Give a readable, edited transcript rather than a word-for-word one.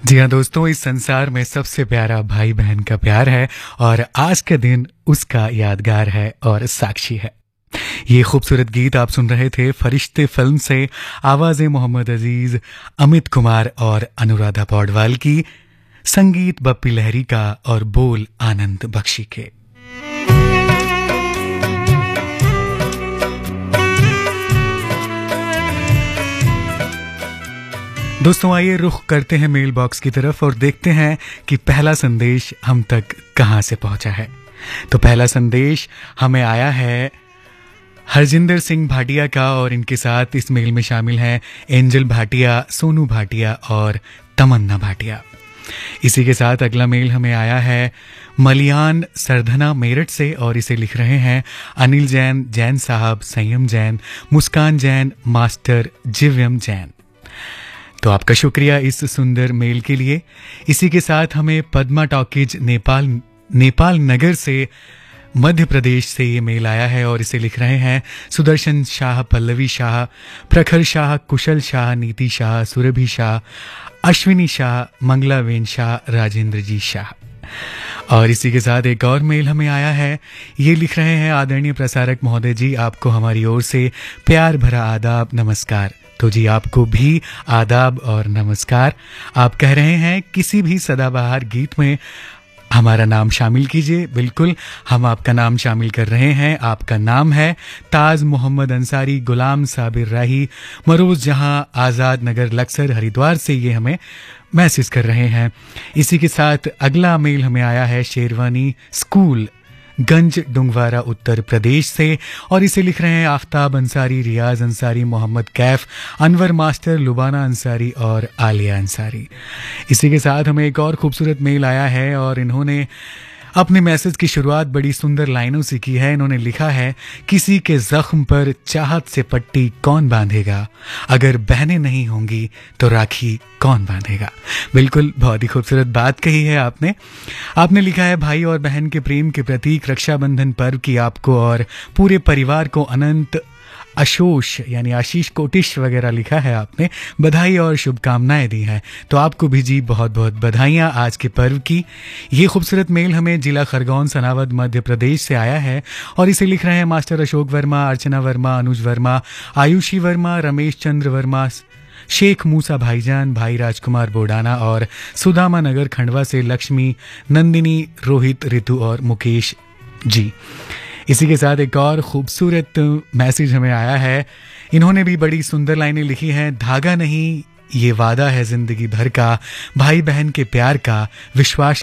जी हाँ दोस्तों, इस संसार में सबसे प्यारा भाई बहन का प्यार है और आज का दिन उसका यादगार है और साक्षी है। ये खूबसूरत गीत आप सुन रहे थे फरिश्ते फिल्म से। आवाजें मोहम्मद अजीज, अमित कुमार और अनुराधा पौडवाल की, संगीत बप्पी लहरी का और बोल आनंद बख्शी के। दोस्तों आइए रुख करते हैं मेल बॉक्स की तरफ और देखते हैं कि पहला संदेश हम तक कहां से पहुंचा है। तो पहला संदेश हमें आया है हरजिंदर सिंह भाटिया का और इनके साथ इस मेल में शामिल हैं एंजल भाटिया, सोनू भाटिया और तमन्ना भाटिया। इसी के साथ अगला मेल हमें आया है मलियान सरधना मेरठ से और इसे लिख रहे हैं अनिल जैन, जैन साहब, संयम जैन, मुस्कान जैन, मास्टर जिव्यम जैन। तो आपका शुक्रिया इस सुंदर मेल के लिए। इसी के साथ हमें पद्मा टॉकीज नेपाल नगर से मध्य प्रदेश से ये मेल आया है और इसे लिख रहे हैं सुदर्शन शाह, पल्लवी शाह, प्रखर शाह, कुशल शाह, नीति शाह, सुरभि शाह, अश्विनी शाह, मंगलावेन शाह, राजेंद्र जी शाह। और इसी के साथ एक और मेल हमें आया है। ये लिख रहे हैं आदरणीय प्रसारक महोदय जी, आपको हमारी ओर से प्यार भरा आदाब, नमस्कार। तो जी आपको भी आदाब और नमस्कार। आप कह रहे हैं किसी भी सदाबहार गीत में हमारा नाम शामिल कीजिए। बिल्कुल, हम आपका नाम शामिल कर रहे हैं। आपका नाम है ताज मोहम्मद अंसारी, गुलाम साबिर राही, मरोज जहां, आज़ाद नगर, लक्सर, हरिद्वार से ये हमें मैसेज कर रहे हैं। इसी के साथ अगला मेल हमें आया है शेरवानी स्कूल, गंज डुंगवारा, उत्तर प्रदेश से और इसे लिख रहे हैं आफ्ताब अंसारी, रियाज अंसारी, मोहम्मद कैफ, अनवर मास्टर, लुबाना अंसारी और आलिया अंसारी। इसी के साथ हमें एक और खूबसूरत मेल आया है और इन्होंने अपने मैसेज की शुरुआत बड़ी सुंदर लाइनों से की है। इन्होंने लिखा है किसी के जख्म पर चाहत से पट्टी कौन बांधेगा, अगर बहनें नहीं होंगी तो राखी कौन बांधेगा। बिल्कुल, बहुत ही खूबसूरत बात कही है आपने लिखा है भाई और बहन के प्रेम के प्रतीक रक्षाबंधन पर्व की आपको और पूरे परिवार को अनंत आशोष यानी आशीष कोटिश वगैरह लिखा है आपने, बधाई और शुभकामनाएं दी हैं। तो आपको भी जी बहुत बहुत बधाइयां आज के पर्व की। ये खूबसूरत मेल हमें जिला खरगोन, सनावद, मध्य प्रदेश से आया है और इसे लिख रहे हैं मास्टर अशोक वर्मा, अर्चना वर्मा, अनुज वर्मा, आयुषी वर्मा, रमेश चंद्र वर्मा, शेख मूसा भाईजान, भाई राजकुमार बोडाना और सुदामा नगर खंडवा से लक्ष्मी, नंदिनी, रोहित, ऋतु और मुकेश जी। इसी के साथ एक और खूबसूरत मैसेज हमें आया है। इन्होंने भी बड़ी सुंदर लाइनें लिखी हैं। धागा नहीं ये वादा है जिंदगी भर का, भाई बहन के प्यार का, विश्वास